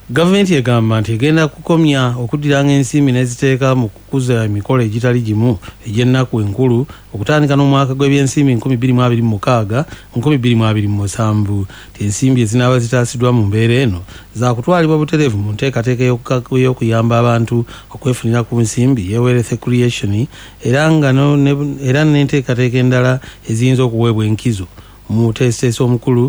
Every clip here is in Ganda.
Gavumenti egamba nti egenda kukomya okuddiranga ensimbi n'eziteeka mu kukuza emikolo egitali gimu egy'ennaku enkulu okutandika n'omwaka gw'ebyensimbi 2026-2027. Ensimbi ezinaaba zitaasiddwa mu mbeera eno zaakutwalibwa butereevu mu nteekateeka y'okuyamba abantu okwefunira ku nsimbi y'Wealth Creation era n'enteekateeka endala eziyinza okuweebwa enkizo. Muteesiteesi omukulu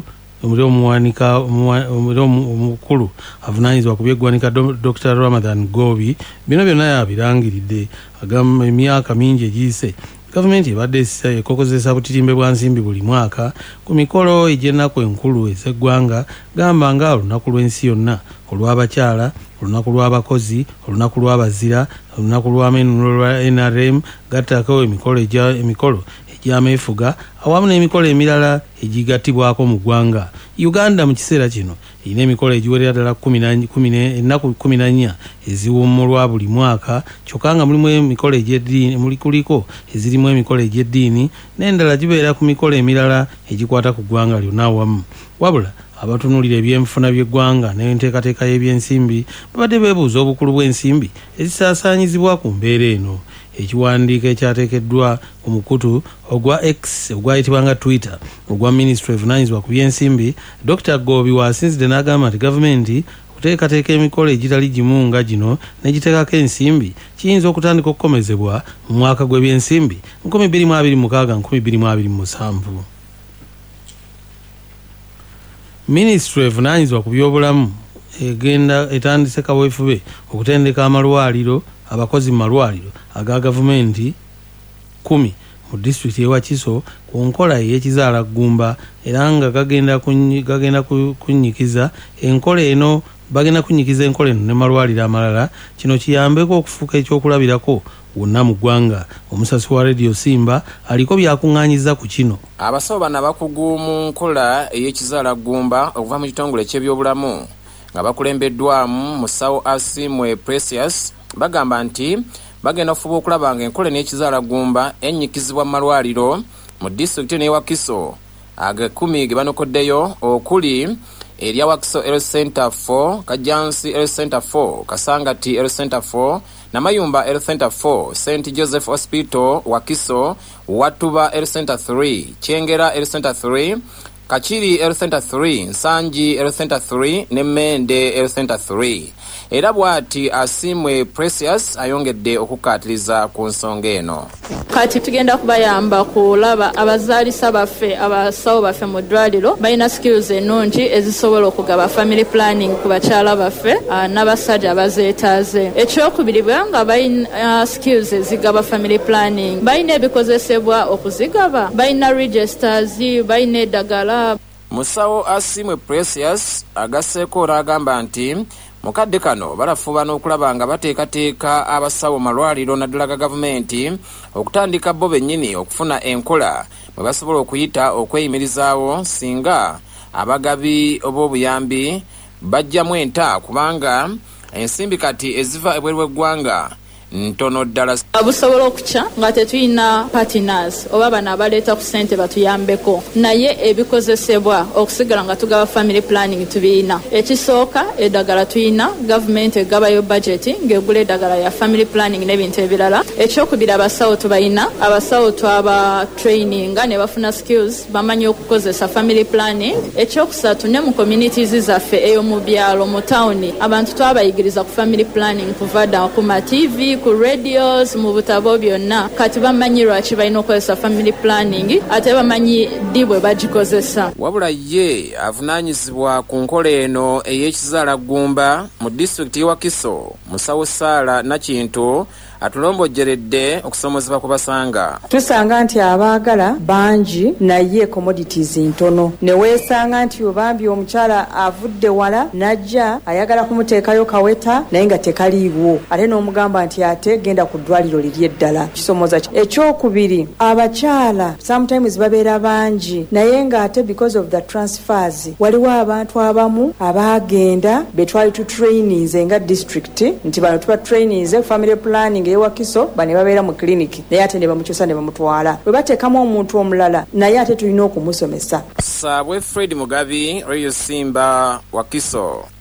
omukulu avunaanyizibwa ku by'eggwanika Dr. Ramadhan Gobi bino byonna yabirangiridde. Agamba emyaka mingi egiyise gavumenti ebadde ekokozesa butitimbe bwa nsimbi buli mwaka ku mikolo egy'ennaku enkulu ez'eggwanga, gamba nga olunaku lw'ensi yonna, olw'abakyala, olunaku lw'abakozi, olunaku lw'abazira, olunaku lw'amenulo lwa NRM, gattako emikolo egy'ameefuga awamu n'emikolo emirala egigattibwako mu ggwanga. Uganda mu kiseera kino erina emikolo egiwerera ddala ennaku 14 eziwummulwa buli mwaka, kyokka nga mulimu emikolo egy'eddiini, kuliko ezirimu emikolo egy'eddiini n'endala gibeera ku mikolo emirala egikwata ku ggwanga lyonna awamu. Wabula abatunuulira ebyenfuna by'eggwanga n'enteekateeka y'ebyensimbi babadde beebuuza obukulu bw'ensimbi ezisaasaanyizibwa ku mbeera eno. Ekiwandiiko ekyateekeddwa ku mukutu ogwa X ogwayitibwanga Twitter ogwa Ministry evunaanyizibwa ku byensimbi, Dr. Gobi waasinzidde n'agamba nti gavumenti okuteekateeka emikolo egitali gimu nga gino n'egiteekako ensimbi kiyinza okutandika okukomezebwa mu mwaka gw'ebyensimbi 2026-2027. Ministry evunaanyizibwa ku by'obulamu egenda etandise kaweefube okutendeka amalwaliro, abakozi mu malwaliro aga gavumenti 10 mu disitulikiti y'e Wakiso ku nkola ey'ekizaala ggumba era nga bagenda kunyikiza enkola eno ne malwaliro amalala. Kino kiyambeko okufuuka ekyokulabirako wonna mu ggwanga. Omusasi wa Radio Simba aliko byakuŋŋaanyiza ku kino. Abasawo bano abakugu mu nkola ey'ekizaala ggumba okuva mu kitongole ky'ebyobulamu nga bakulembeddwamu musawo Asimwe Precious bagamba nti bagenda okufuba okulaba nga enkola n'ekizaala ggumba ennyikizibwa mu malwaliro mu disitulikiti n'e Wakiso aga 10 ge banokoddeyo okuli erya Wakiso Health Center 4, Kajansi Health Center 4, Kasangati Health Center 4, Namayumba Health Center 4, St. Joseph Hospital Wakiso, Watuba Health Center 3, Kyengera Health Center 3, Kachiri Health Center 3, Nsanji Health Center 3 ne Mende Health Center 3. Era bw'ati Asimwe Precious ayongedde okukaatiriza ku nsonga eno. Kati tugenda kubayamba kulaba abazaalisa baffe, abasawo baffe mu ddwaliro balina skills ennungi ezisobola okugaba family planning ku bakyala baffe n'abasajja abazeetaaze. Ekyokubiri bwanga balina skills ezigaba family planning, balina ebikozesebwa okuzigaba, balina registers, balina eddagala. Musawo Asimwe Precious agasseeko n'agamba nti mukadde kano balafuba n'okulaba nga bateekateeka abasawo malwaliro naddala ga gavumenti okutandika bo bennyini okufuna enkola bwe basobola okuyita okweyimirizaawo singa abagabi ob'obuyambi bajjamu enta, kubanga ensimbi kati eziva ebweru w'eggwanga ntono ddala. Busobola okukya nga tetulina partners oba bano abaleeta ku ssente batuyambeko, naye ebikozesebwa okusigala nga tugaba family planning tubiina. Ekisooka eddagala tuyina, gavumenti egabayo budget ng'egula eddagala ya family planning n'ebintu ebirala. Ekyokubiri abasawo tubayina, abasawo twaba training ne bafuna skills bamanyi okukozesa family planning. Ekyokusatu ne mu communities zaffe eyo mu byalo mu town abantu twabayigiriza ku family planning kuva dda ku ma TV, ku radios, mu butabo byonna. Kati bamanyi lwaki balina okukozesa family planning ate bamanyi ddi bwe bagikozesa. Wabula ye avunaanyizibwa ku nkola eno ey'ekizaala ggumba mu disitulikiti y'e Wakiso, musawo Saala Nakintu atulombojjeredde okusomozebwa ku basanga. Tusanga nti abaagala bangi naye commodities ntono, ne weesanga nti obambi omukyala avudde wala najja ayagala kumuteekayo kaweta naye nga tekaliiwo, ate n'omugamba nti ate genda ku ddwaliro liri eddala. Kisomoza ekyokubiri, abakyala sometimes babeera bangi naye nga ate because of the transfers waliwo abantu abamu abaagenda betwali tu trainings nga district nti bano tuba trainings family planning e Wakiso bane babeera mu clinic naye ate ne bamukyusa ne bamutwala bwe bateekamu omuntu omulala naye ate tulina okumusomesa. Saabwe Fred Mugabi, Radio Simba, Wakiso.